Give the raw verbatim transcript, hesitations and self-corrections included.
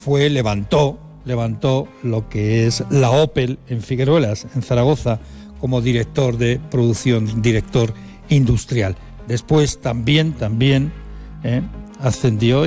fue, levantó, levantó lo que es la Opel en Figueruelas, en Zaragoza, como director de producción, director industrial. Después también, también eh, ascendió